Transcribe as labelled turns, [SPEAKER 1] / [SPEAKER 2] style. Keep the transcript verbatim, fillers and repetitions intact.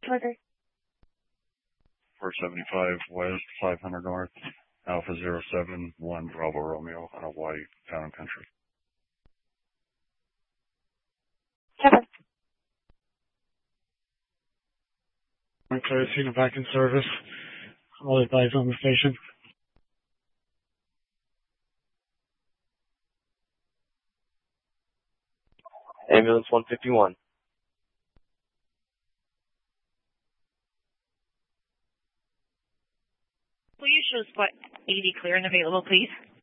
[SPEAKER 1] Trigger.
[SPEAKER 2] four seventy-five West, five hundred North, Alpha zero seven one Bravo Romeo on a white Town & Country.
[SPEAKER 1] Trevor.
[SPEAKER 3] I'm clear to scene and back in service. All advised on the station.
[SPEAKER 4] Ambulance one fifty-one.
[SPEAKER 5] Will you show spot eighty clear and available, please?